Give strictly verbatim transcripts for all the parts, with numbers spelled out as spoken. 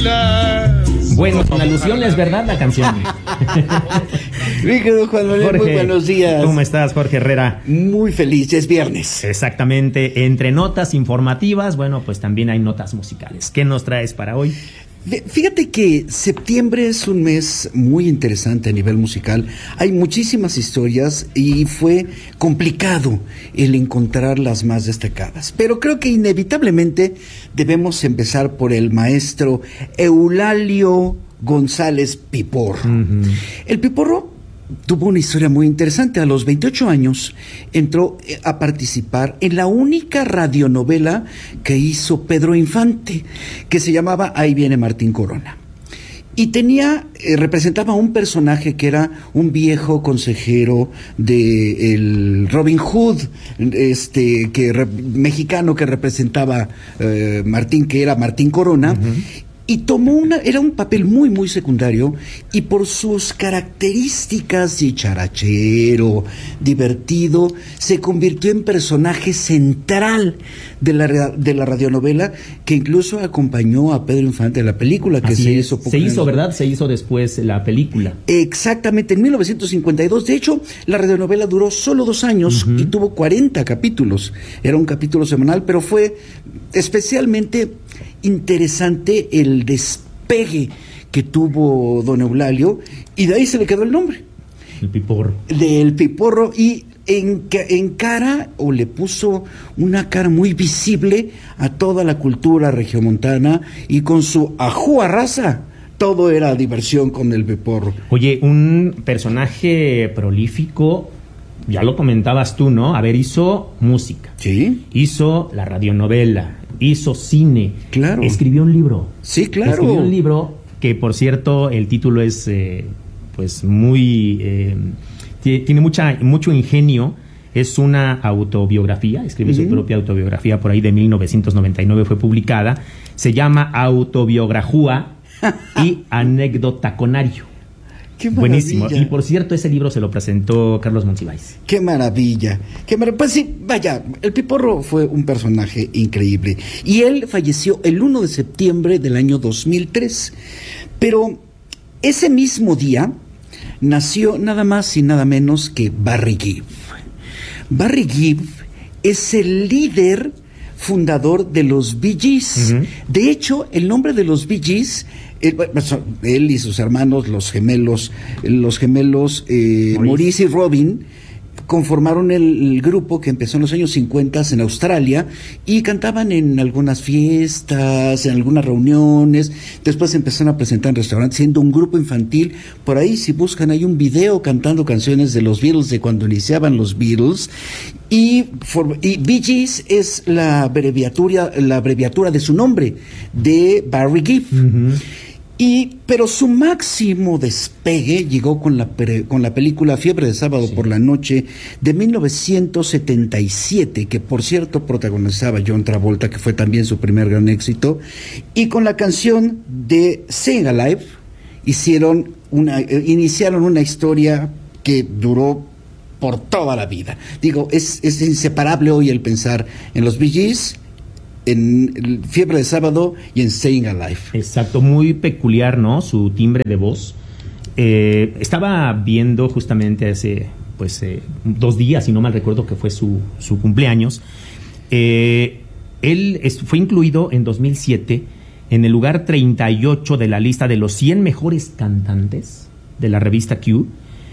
pilas. Bueno, con alusión es verdad la canción. Mi querido Juan Manuel, Jorge, muy buenos días. ¿Cómo estás, Jorge Herrera? Muy feliz, ya es viernes. Exactamente, entre notas informativas, bueno, pues también hay notas musicales. ¿Qué nos traes para hoy? Fíjate que septiembre es un mes muy interesante a nivel musical. Hay muchísimas historias y fue complicado el encontrar las más destacadas. Pero creo que inevitablemente debemos empezar por el maestro Eulalio González Piporro. Uh-huh. El Piporro tuvo una historia muy interesante. A los veintiocho años entró a participar en la única radionovela que hizo Pedro Infante, que se llamaba Ahí viene Martín Corona. Y tenía, eh, representaba a un personaje que era un viejo consejero de el Robin Hood, este, que re, mexicano que representaba eh, Martín, que era Martín Corona. Uh-huh. Y tomó una, era un papel muy, muy secundario, y por sus características de charachero, divertido, se convirtió en personaje central de la, de la radionovela, que incluso acompañó a Pedro Infante en la película que Así se es. hizo. Poco se hizo, ¿verdad? Se hizo después la película. Exactamente, en mil novecientos cincuenta y dos. De hecho, la radionovela duró solo dos años uh-huh. y tuvo cuarenta capítulos. Era un capítulo semanal, pero fue especialmente interesante el despegue que tuvo don Eulalio, y de ahí se le quedó el nombre. El Piporro. Del Piporro, y en, en cara, o le puso una cara muy visible a toda la cultura regiomontana, y con su ajúa raza, todo era diversión con el Piporro. Oye, un personaje prolífico, ya lo comentabas tú, ¿no? A ver, hizo música. Sí. Hizo la radionovela. Hizo cine, claro. Escribió un libro. Sí, claro. Escribió un libro que, por cierto, el título es eh, pues muy eh, tiene mucha mucho ingenio. Es una autobiografía. Escribe uh-huh. su propia autobiografía por ahí de mil novecientos noventa y nueve, fue publicada. Se llama Autobiograjúa y Anecdotaconario. Qué maravilla. Buenísimo. Y por cierto, ese libro se lo presentó Carlos Monsiváis. Qué maravilla. Qué mar... Pues sí, vaya, el Piporro fue un personaje increíble. Y él falleció el primero de septiembre del año dos mil tres. Pero ese mismo día nació nada más y nada menos que Barry Gibb. Barry Gibb es el líder fundador de los Bee Gees. Uh-huh. De hecho, el nombre de los Bee Gees, él, él y sus hermanos, los gemelos, los gemelos eh, Maurice. Maurice y Robin, conformaron el, el grupo que empezó en los años cincuenta en Australia, y cantaban en algunas fiestas, en algunas reuniones. Después empezaron a presentar en restaurantes, siendo un grupo infantil. Por ahí, si buscan, hay un video cantando canciones de los Beatles, de cuando iniciaban los Beatles. Y, for, y Bee Gees es la abreviatura, la abreviatura de su nombre, de Barry Gibb. Uh-huh. Y, pero su máximo despegue llegó con la, con la película Fiebre de Sábado sí. por la Noche de mil novecientos setenta y siete, que por cierto protagonizaba John Travolta, que fue también su primer gran éxito, y con la canción de Staying Alive hicieron una, eh, iniciaron una historia que duró por toda la vida. Digo, es, es inseparable hoy el pensar en los Bee Gees, en Fiebre de Sábado y en Staying Alive. Exacto, muy peculiar, ¿no? Su timbre de voz. Eh, estaba viendo justamente hace pues eh, dos días, si no mal recuerdo, que fue su, su cumpleaños. Eh, él es, fue incluido en dos mil siete en el lugar treinta y ocho de la lista de los cien mejores cantantes de la revista Q,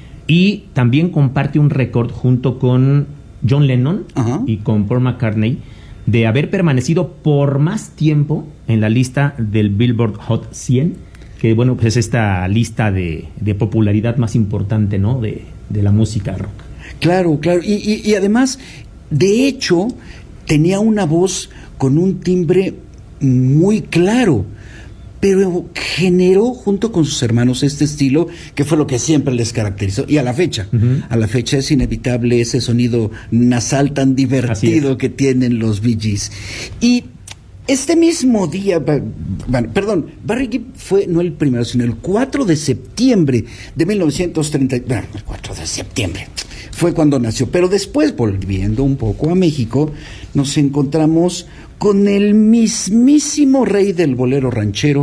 y también comparte un récord junto con John Lennon uh-huh. y con Paul McCartney, de haber permanecido por más tiempo en la lista del Billboard Hot cien, que bueno, pues es esta lista de, de popularidad más importante, ¿no? De, de la música rock. Claro, claro, y, y, y además, de hecho, tenía una voz con un timbre muy claro, pero generó junto con sus hermanos este estilo que fue lo que siempre les caracterizó, y a la fecha, uh-huh. a la fecha es inevitable ese sonido nasal tan divertido que tienen los Bee Gees. Y este mismo día, bueno, perdón, Barry Gibb fue no el primero, sino el cuatro de septiembre de mil novecientos treinta, bueno, el cuatro de septiembre fue cuando nació, pero después, volviendo un poco a México, nos encontramos con el mismísimo rey del bolero ranchero,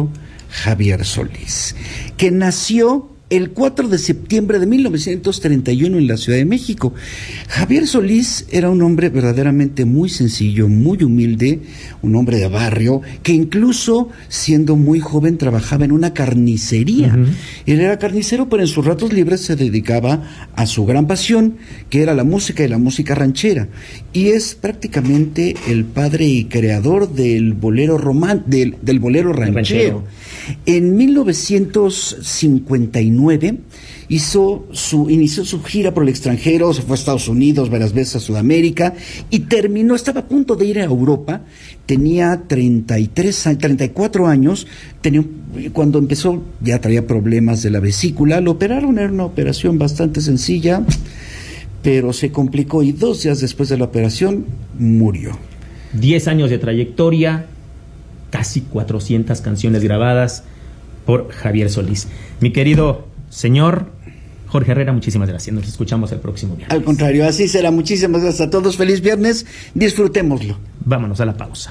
Javier Solís, que nació el cuatro de septiembre de mil novecientos treinta y uno en la Ciudad de México. Javier Solís era un hombre verdaderamente muy sencillo, muy humilde, un hombre de barrio, que incluso siendo muy joven trabajaba en una carnicería. Uh-huh. Él era carnicero, pero en sus ratos libres se dedicaba a su gran pasión, que era la música y la música ranchera. Y es prácticamente el padre y creador del bolero román, del, del bolero ranchero. ranchero. En mil novecientos cincuenta y nueve hizo su, inició su gira por el extranjero, se fue a Estados Unidos, varias veces a Sudamérica, y terminó, estaba a punto de ir a Europa, tenía treinta y tres, treinta y cuatro años, tenía, cuando empezó ya traía problemas de la vesícula, lo operaron, era una operación bastante sencilla, pero se complicó y dos días después de la operación murió. Diez años de trayectoria, casi cuatrocientas canciones grabadas por Javier Solís. Mi querido señor Jorge Herrera, muchísimas gracias. Nos escuchamos el próximo viernes. Al contrario, así será. Muchísimas gracias a todos. Feliz viernes. Disfrutémoslo. Vámonos a la pausa.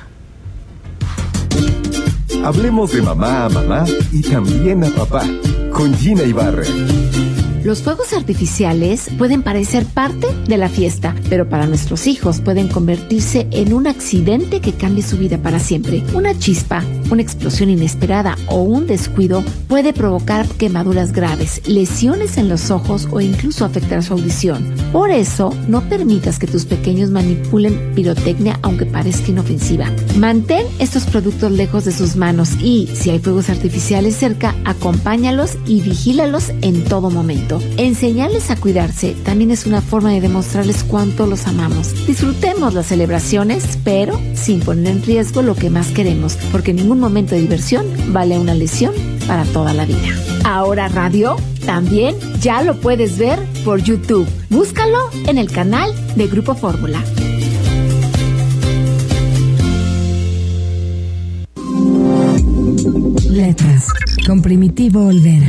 Hablemos de mamá a mamá y también a papá con Gina Ibarra. Los fuegos artificiales pueden parecer parte de la fiesta, pero para nuestros hijos pueden convertirse en un accidente que cambie su vida para siempre. Una chispa, una explosión inesperada o un descuido puede provocar quemaduras graves, lesiones en los ojos o incluso afectar su audición. Por eso, no permitas que tus pequeños manipulen pirotecnia aunque parezca inofensiva. Mantén estos productos lejos de sus manos y, si hay fuegos artificiales cerca, acompáñalos y vigílalos en todo momento. Enseñarles a cuidarse también es una forma de demostrarles cuánto los amamos. Disfrutemos las celebraciones, pero sin poner en riesgo lo que más queremos, porque ningún momento de diversión vale una lesión para toda la vida. Ahora Radio también ya lo puedes ver por YouTube. Búscalo en el canal de Grupo Fórmula. Letras con Primitivo Olvera.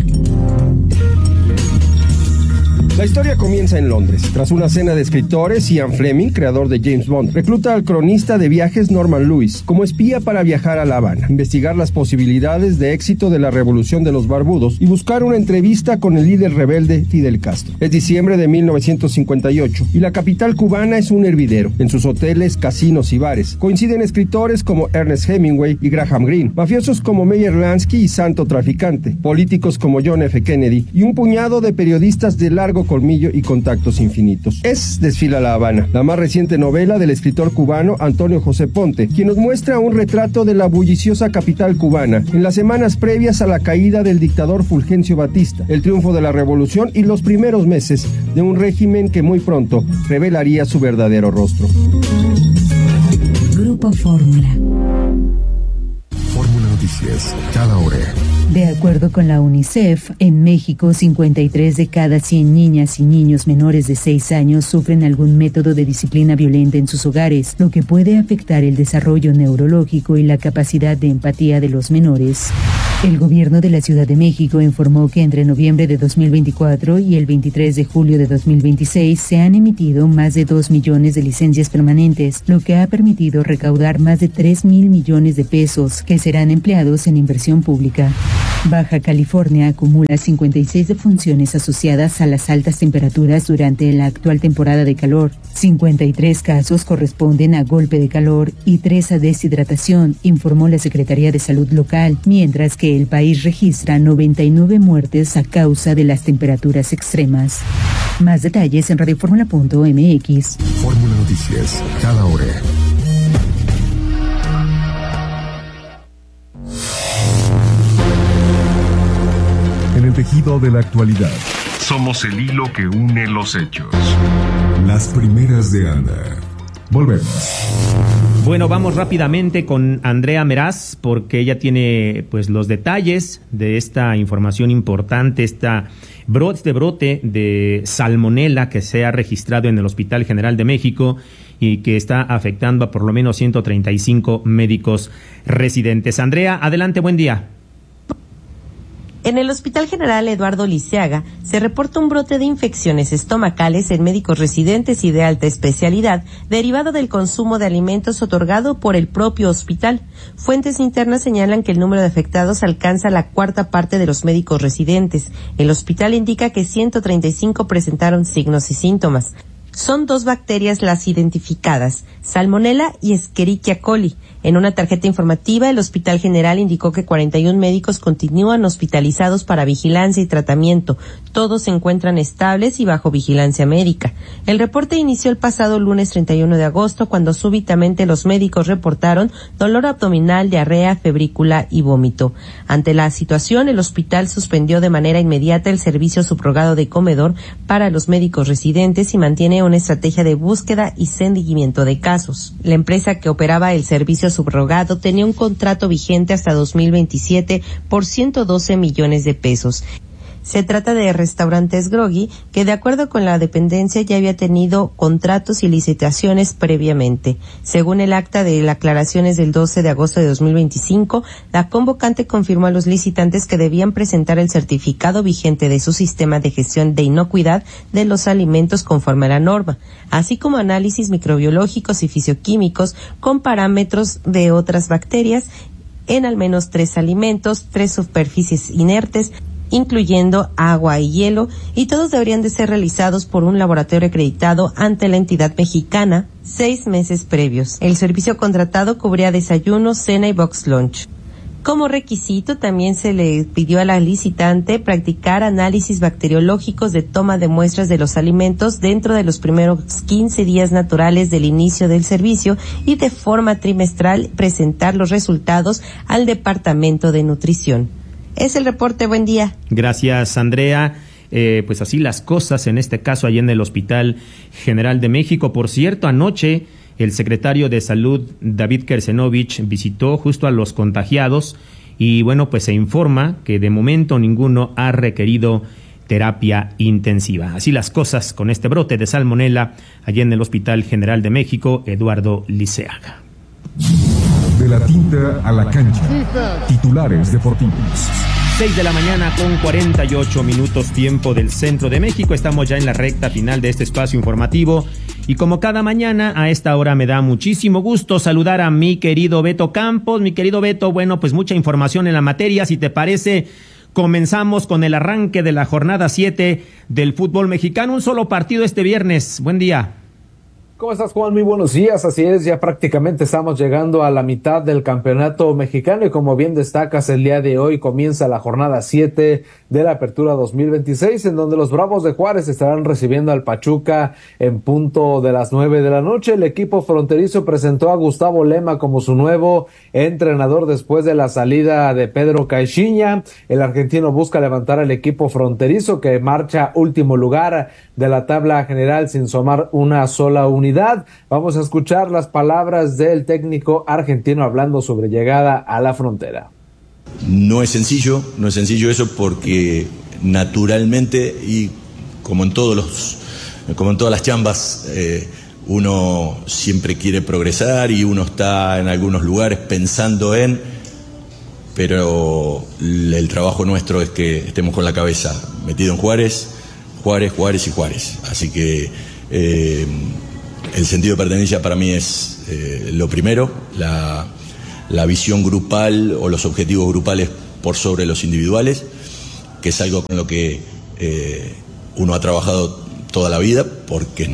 La historia comienza en Londres. Tras una cena de escritores, Ian Fleming, creador de James Bond, recluta al cronista de viajes Norman Lewis como espía para viajar a La Habana, investigar las posibilidades de éxito de la revolución de los barbudos y buscar una entrevista con el líder rebelde Fidel Castro. Es diciembre de mil novecientos cincuenta y ocho y la capital cubana es un hervidero. En sus hoteles, casinos y bares coinciden escritores como Ernest Hemingway y Graham Greene, mafiosos como Meyer Lansky y Santo Traficante, políticos como John F. Kennedy y un puñado de periodistas de largo colmillo y contactos infinitos. Es Desfila La Habana, la más reciente novela del escritor cubano Antonio José Ponte, quien nos muestra un retrato de la bulliciosa capital cubana en las semanas previas a la caída del dictador Fulgencio Batista, el triunfo de la revolución y los primeros meses de un régimen que muy pronto revelaría su verdadero rostro. Grupo Fórmula. Fórmula Noticias, cada hora. De acuerdo con la UNICEF, en México, cincuenta y tres de cada cien niñas y niños menores de seis años sufren algún método de disciplina violenta en sus hogares, lo que puede afectar el desarrollo neurológico y la capacidad de empatía de los menores. El gobierno de la Ciudad de México informó que entre noviembre de dos mil veinticuatro y el veintitrés de julio de dos mil veintiséis se han emitido más de dos millones de licencias permanentes, lo que ha permitido recaudar más de tres mil millones de pesos que serán empleados en inversión pública. Baja California acumula cincuenta y seis defunciones asociadas a las altas temperaturas durante la actual temporada de calor. cincuenta y tres casos corresponden a golpe de calor y tres a deshidratación, informó la Secretaría de Salud local, mientras que el país registra noventa y nueve muertes a causa de las temperaturas extremas. Más detalles en radioformula punto m x. Fórmula Noticias, cada hora. En el tejido de la actualidad, somos el hilo que une los hechos. Las primeras de Anda. Volvemos. Bueno, vamos rápidamente con Andrea Meraz, porque ella tiene pues los detalles de esta información importante, esta brote, este brote de salmonela que se ha registrado en el Hospital General de México y que está afectando a por lo menos ciento treinta y cinco médicos residentes. Andrea, adelante, buen día. En el Hospital General Eduardo Liceaga se reporta un brote de infecciones estomacales en médicos residentes y de alta especialidad derivado del consumo de alimentos otorgado por el propio hospital. Fuentes internas señalan que el número de afectados alcanza la cuarta parte de los médicos residentes. El hospital indica que ciento treinta y cinco presentaron signos y síntomas. Son dos bacterias las identificadas, Salmonella y Escherichia coli. En una tarjeta informativa, el Hospital General indicó que cuarenta y un médicos continúan hospitalizados para vigilancia y tratamiento. Todos se encuentran estables y bajo vigilancia médica. El reporte inició el pasado lunes treinta y uno de agosto, cuando súbitamente los médicos reportaron dolor abdominal, diarrea, febrícula y vómito. Ante la situación, el hospital suspendió de manera inmediata el servicio subrogado de comedor para los médicos residentes y mantiene una estrategia de búsqueda y seguimiento de casos. La empresa que operaba el servicio subrogado tenía un contrato vigente hasta dos mil veintisiete por ciento doce millones de pesos. Se trata de Restaurantes Groggy, que de acuerdo con la dependencia ya había tenido contratos y licitaciones previamente. Según el acta de las aclaraciones del doce de agosto de dos mil veinticinco, la convocante confirmó a los licitantes que debían presentar el certificado vigente de su sistema de gestión de inocuidad de los alimentos conforme a la norma, así como análisis microbiológicos y fisioquímicos con parámetros de otras bacterias en al menos tres alimentos, tres superficies inertes, incluyendo agua y hielo, y todos deberían de ser realizados por un laboratorio acreditado ante la entidad mexicana seis meses previos. El servicio contratado cubría desayuno, cena y box lunch. Como requisito, también se le pidió a la licitante practicar análisis bacteriológicos de toma de muestras de los alimentos dentro de los primeros quince días naturales del inicio del servicio y de forma trimestral presentar los resultados al Departamento de Nutrición. Es el reporte, buen día. Gracias, Andrea. Eh, pues así las cosas, en este caso allá en el Hospital General de México. Por cierto, anoche el secretario de Salud, David Kersenovich, visitó justo a los contagiados y bueno, pues se informa que de momento ninguno ha requerido terapia intensiva. Así las cosas con este brote de salmonela allá en el Hospital General de México, Eduardo Liceaga. De la tinta a la cancha. Titulares deportivos. seis de la mañana con cuarenta y ocho minutos, tiempo del centro de México. Estamos ya en la recta final de este espacio informativo. Y como cada mañana, a esta hora me da muchísimo gusto saludar a mi querido Beto Campos. Mi querido Beto, bueno, pues mucha información en la materia. Si te parece, comenzamos con el arranque de la jornada siete del fútbol mexicano. Un solo partido este viernes. Buen día. ¿Cómo estás, Juan? Muy buenos días. Así es, ya prácticamente estamos llegando a la mitad del campeonato mexicano y como bien destacas, el día de hoy comienza la jornada siete de la apertura dos mil veintiséis, en donde los Bravos de Juárez estarán recibiendo al Pachuca en punto de las nueve de la noche. El equipo fronterizo presentó a Gustavo Lema como su nuevo entrenador después de la salida de Pedro Caixinha. El argentino busca levantar al equipo fronterizo, que marcha último lugar de la tabla general sin sumar una sola unidad. Vamos a escuchar las palabras del técnico argentino hablando sobre llegada a la frontera. No es sencillo, no es sencillo eso porque naturalmente y como en todos los, como en todas las chambas, eh, uno siempre quiere progresar y uno está en algunos lugares pensando en, pero el trabajo nuestro es que estemos con la cabeza metido en Juárez, Juárez, Juárez y Juárez. Así que eh, el sentido de pertenencia para mí es eh, lo primero, la, la visión grupal o los objetivos grupales por sobre los individuales, que es algo con lo que eh, uno ha trabajado toda la vida, porque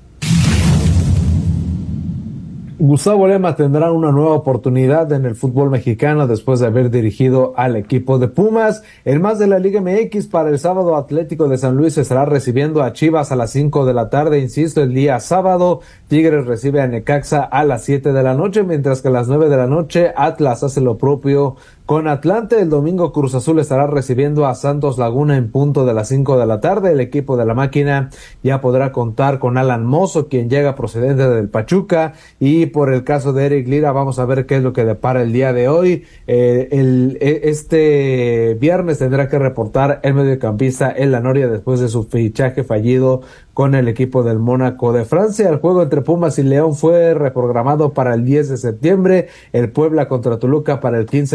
Gustavo Lema tendrá una nueva oportunidad en el fútbol mexicano después de haber dirigido al equipo de Pumas. En más de la Liga M X, para el sábado, Atlético de San Luis estará recibiendo a Chivas a las cinco de la tarde, insisto, el día sábado. Tigres recibe a Necaxa a las siete de la noche, mientras que a las nueve de la noche Atlas hace lo propio con Atlante. El domingo Cruz Azul estará recibiendo a Santos Laguna en punto de las cinco de la tarde. El equipo de la máquina ya podrá contar con Alan Mozo, quien llega procedente del Pachuca, y por el caso de Eric Lira vamos a ver qué es lo que depara el día de hoy. Eh, el, este viernes tendrá que reportar el mediocampista El Lanoria después de su fichaje fallido con el equipo del Mónaco de Francia. El juego entre Pumas y León fue reprogramado para el diez de septiembre, el Puebla contra Toluca para el quince de septiembre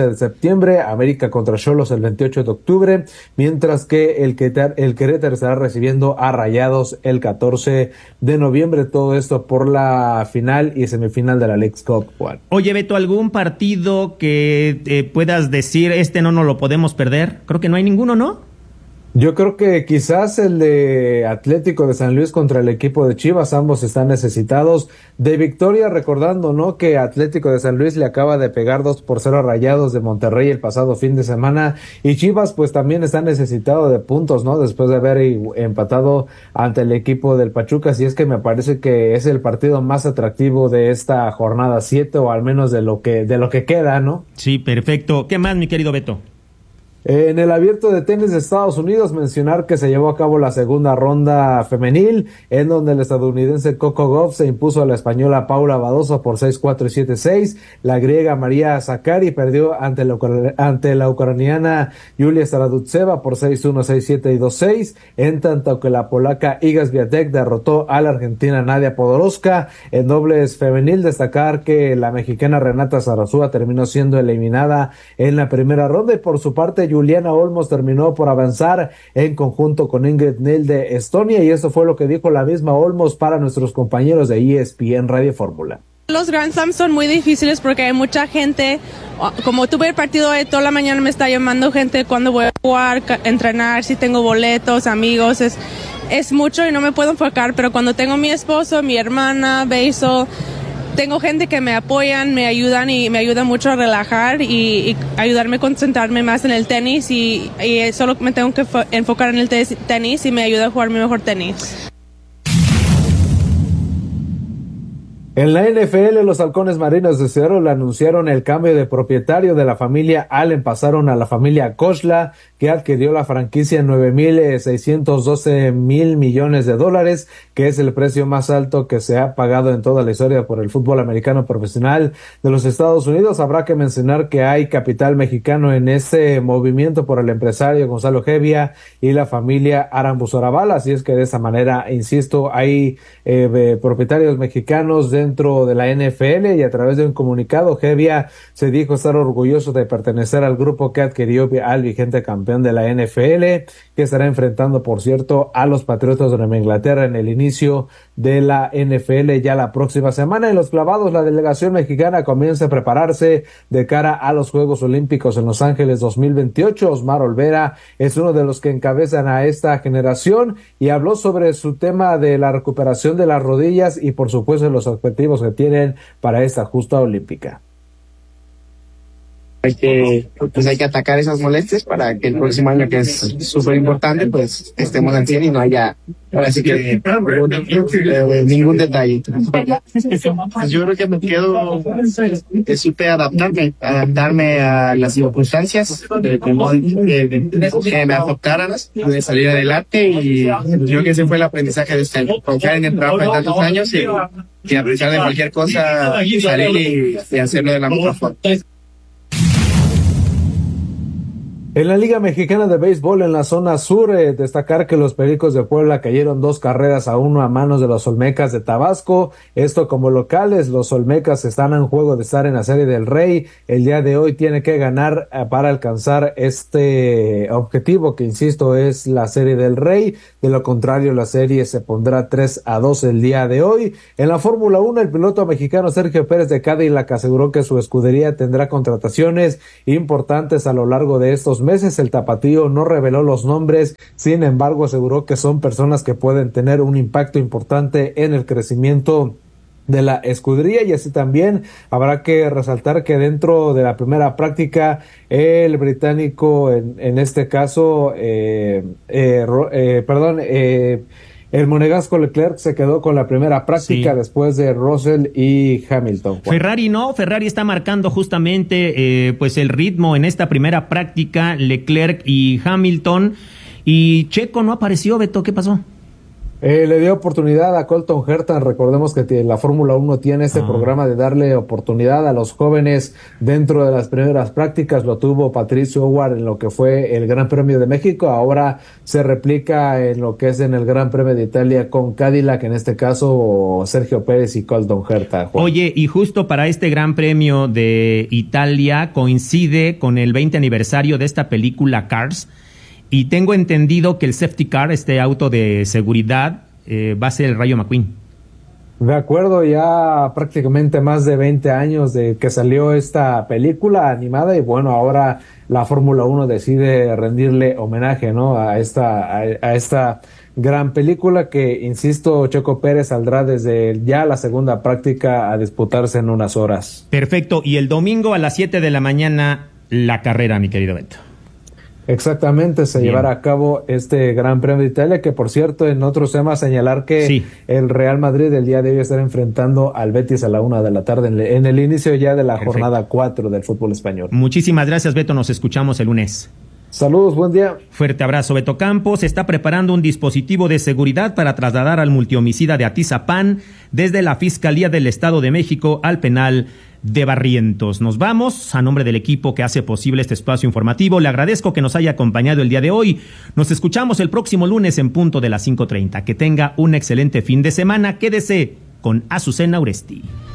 septiembre, América contra Xolos el veintiocho de octubre, mientras que el Querétaro, el Querétaro estará recibiendo a Rayados el catorce de noviembre, todo esto por la final y semifinal de la Leagues Cup, Juan. Oye, Beto, ¿algún partido que eh, puedas decir, este no nos lo podemos perder? Creo que no hay ninguno, ¿no? Yo creo que quizás el de Atlético de San Luis contra el equipo de Chivas, ambos están necesitados de victoria, recordando, ¿no?, que Atlético de San Luis le acaba de pegar dos por cero a Rayados de Monterrey el pasado fin de semana, y Chivas pues también está necesitado de puntos, ¿no?, después de haber empatado ante el equipo del Pachuca, así es que me parece que es el partido más atractivo de esta jornada siete, o al menos de lo que, de lo que queda, ¿no? Sí, perfecto. ¿Qué más, mi querido Beto? En el Abierto de Tenis de Estados Unidos, mencionar que se llevó a cabo la segunda ronda femenil, en donde el estadounidense Coco Gauff se impuso a la española Paula Badosa por seis cuatro y siete seis. La griega María Sakkari perdió ante la, ante la ucraniana Yulia Staradutseva por seis uno, seis siete y dos seis, en tanto que la polaca Iga Swiatek derrotó a la argentina Nadia Podoroska. En dobles femenil, destacar que la mexicana Renata Zarazúa terminó siendo eliminada en la primera ronda, y por su parte Juliana Olmos terminó por avanzar en conjunto con Ingrid Neil de Estonia, y eso fue lo que dijo la misma Olmos para nuestros compañeros de E S P N Radio Fórmula. Los Grand Slams son muy difíciles porque hay mucha gente, como tuve el partido de toda la mañana, me está llamando gente cuando voy a jugar, entrenar, si tengo boletos, amigos, es, es mucho y no me puedo enfocar, pero cuando tengo mi esposo, mi hermana, Basil, tengo gente que me apoyan, me ayudan y me ayudan mucho a relajar y, y ayudarme a concentrarme más en el tenis, y, y solo me tengo que enfocar en el tenis y me ayuda a jugar mi mejor tenis. En la N F L, los Halcones Marinos de Seattle anunciaron el cambio de propietario de la familia Allen. Pasaron a la familia Koshla, que adquirió la franquicia en nueve mil seiscientos doce mil millones de dólares, que es el precio más alto que se ha pagado en toda la historia por el fútbol americano profesional de los Estados Unidos. Habrá que mencionar que hay capital mexicano en este movimiento por el empresario Gonzalo Hevia y la familia Arambuzarabal, así es que de esta manera, insisto, hay eh, propietarios mexicanos de dentro de la N F L, y a través de un comunicado, Hevia se dijo estar orgulloso de pertenecer al grupo que adquirió al vigente campeón de la N F L, que estará enfrentando, por cierto, a los Patriotas de Nueva Inglaterra en el inicio de la N F L ya la próxima semana. En los clavados, la delegación mexicana comienza a prepararse de cara a los Juegos Olímpicos en Los Ángeles dos mil veintiocho. Osmar Olvera es uno de los que encabezan a esta generación y habló sobre su tema de la recuperación de las rodillas y, por supuesto, los objetivos que tienen para esta justa olímpica. Hay que, pues hay que atacar esas molestias para que el próximo año, que es súper importante, pues estemos al cien y no haya, ahora sí que eh, ningún detalle. Pues yo creo que me quedo, eh, supe adaptarme, adaptarme a las circunstancias, de, de modo que, que me afectaran, de salir adelante, y yo creo que ese fue el aprendizaje de este año, confiar en el trabajo de tantos años y, y a pesar de cualquier cosa, salir y, y hacerlo de la mejor forma. En la Liga Mexicana de Béisbol en la zona sur, eh, destacar que los Pericos de Puebla cayeron dos carreras a uno a manos de los Olmecas de Tabasco. Esto como locales, los Olmecas están en juego de estar en la Serie del Rey. El día de hoy tiene que ganar eh, para alcanzar este objetivo, que insisto es la Serie del Rey. De lo contrario, la serie se pondrá tres a dos el día de hoy. En la Fórmula uno, el piloto mexicano Sergio Pérez de Cadillac aseguró que su escudería tendrá contrataciones importantes a lo largo de estos meses. El tapatío no reveló los nombres, sin embargo aseguró que son personas que pueden tener un impacto importante en el crecimiento de la escudería, y así también habrá que resaltar que dentro de la primera práctica el británico en, en este caso eh, eh, eh, perdón eh, el monegasco Leclerc se quedó con la primera práctica, sí, después de Russell y Hamilton. Juan. Ferrari no, Ferrari está marcando justamente eh, pues el ritmo en esta primera práctica, Leclerc y Hamilton, y Checo no apareció. Beto, ¿qué pasó? Eh, le dio oportunidad a Colton Herta. Recordemos que t- la Fórmula uno tiene este ah. programa de darle oportunidad a los jóvenes dentro de las primeras prácticas. Lo tuvo Patricio Howard en lo que fue el Gran Premio de México. Ahora se replica en lo que es en el Gran Premio de Italia con Cadillac, en este caso Sergio Pérez y Colton Herta. Juan. Oye, y justo para este Gran Premio de Italia coincide con el veinte aniversario de esta película Cars. Y tengo entendido que el safety car, este auto de seguridad, eh, va a ser el Rayo McQueen. De acuerdo, ya prácticamente más de veinte años de que salió esta película animada y bueno, ahora la Fórmula uno decide rendirle homenaje, ¿no? A esta, a, a esta gran película que, insisto, Checo Pérez saldrá desde ya la segunda práctica a disputarse en unas horas. Perfecto, y el domingo a las siete de la mañana la carrera, mi querido Beto. Exactamente, se Bien. llevará a cabo este Gran Premio de Italia, que por cierto, en otros temas, señalar que sí. el Real Madrid el día de hoy estará enfrentando al Betis a la una de la tarde, en, en el inicio ya de la Perfecto. jornada cuatro del fútbol español. Muchísimas gracias, Beto, nos escuchamos el lunes. Saludos, buen día. Fuerte abrazo. Beto Campos está preparando un dispositivo de seguridad para trasladar al multihomicida de Atizapán desde la Fiscalía del Estado de México al penal de Barrientos. Nos vamos. A nombre del equipo que hace posible este espacio informativo, le agradezco que nos haya acompañado el día de hoy. Nos escuchamos el próximo lunes en punto de las cinco treinta. Que tenga un excelente fin de semana. Quédese con Azucena Uresti.